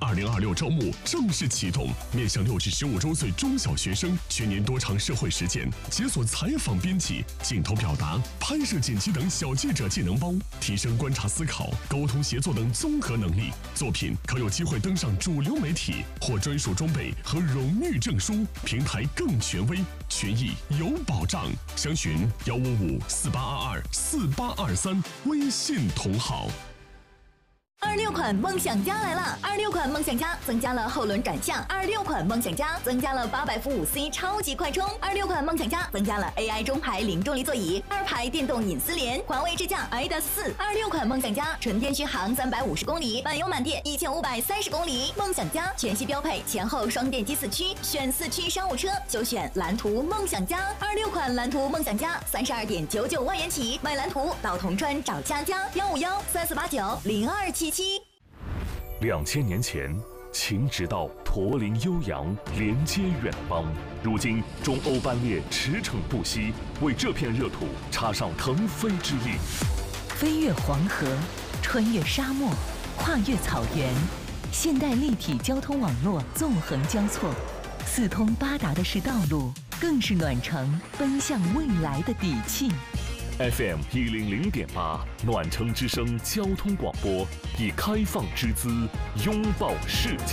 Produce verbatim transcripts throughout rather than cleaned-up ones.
二零二六招募正式启动，面向六至十五周岁中小学生，全年多场社会实践，解锁采访编辑、镜头表达、拍摄剪辑等小记者技能包，提升观察思考、沟通协作等综合能力。作品可有机会登上主流媒体，获专属装备和荣誉证书，平台更权威，权益有保障。详询幺五五四八二二四八二三微信同号。 二六款梦想家来了！二六款梦想家增加了后轮转向，二六款梦想家增加了八百伏五 C 超级快充，二六款梦想家增加了 A I 中排零重力座椅，二排电动隐私联，环卫智驾 I D A S 四。二六款梦想家纯电续航三百五十公里，满油满电一千五百三十公里。梦想家全系标配前后双电机四驱，选四驱商务车就选蓝图梦想家。二六款蓝图梦想家三十二点九九万元起，买蓝图到铜川找佳佳幺五幺三四八九零二七。 两千年前，秦直道驼铃悠扬，连接远邦。如今，中欧班列驰骋不息，为这片热土插上腾飞之力。 飞越黄河，穿越沙漠，跨越草原，现代立体交通网络纵横交错，四通八达的是道路，更是暖城奔向未来的底气。 F M 一零零点八，暖城之声交通广播，以开放之姿拥抱世界。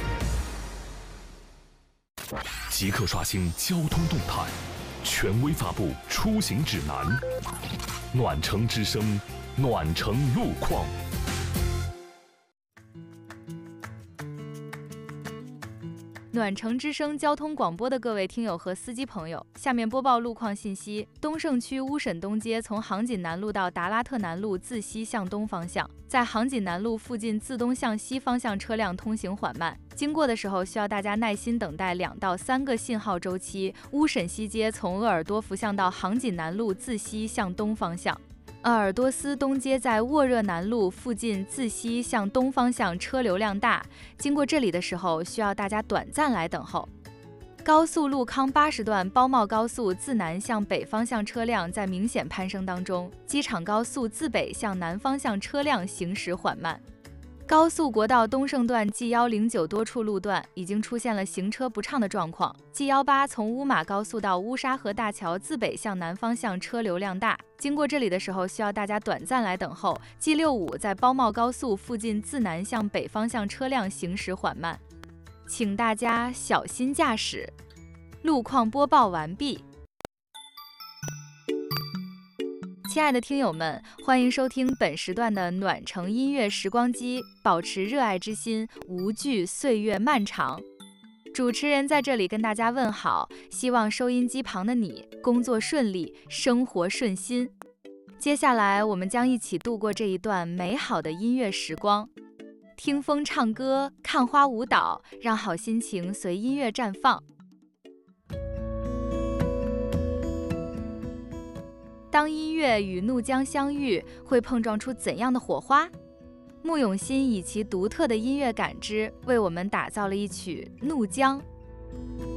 即刻刷新交通动态，权威发布出行指南。暖城之声，暖城路况。 暖城之声交通广播的各位听友和司机朋友，下面播报路况信息。东胜区乌沈东街从杭锦南路到达拉特南路自西向东方向，在杭锦南路附近自东向西方向车辆通行缓慢，经过的时候需要大家耐心等待两到三个信号周期。乌沈西街从鄂尔多福向到杭锦南路自西向东方向。鄂尔多斯东街在沃热南路附近自西向东方向车流量大，经过这里的时候需要大家短暂来等候。高速路康八十段包茂高速自南向北方向车辆在明显攀升当中，机场高速自北向南方向车辆行驶缓慢。高速国道东胜段 G 一零九多处路段已经出现了行车不畅的状况。G 一八从乌马高速到乌沙河大桥自北向南方向车流量大，经过这里的时候需要大家短暂来等候。G 六五在包茂高速附近自南向北方向车辆行驶缓慢，请大家小心驾驶。路况播报完毕。亲爱的听友们，欢迎收听本时段的暖城音乐时光机，保持热爱之心，无惧岁月漫长。主持人在这里跟大家问好，希望收音机旁的你工作顺利，生活顺心。接下来我们将一起度过这一段美好的音乐时光，听风唱歌，看花舞蹈，让好心情随音乐绽放。当音乐与怒江相遇，会碰撞出怎样的火花？穆永新以其独特的音乐感知，为我们打造了一曲《怒江》。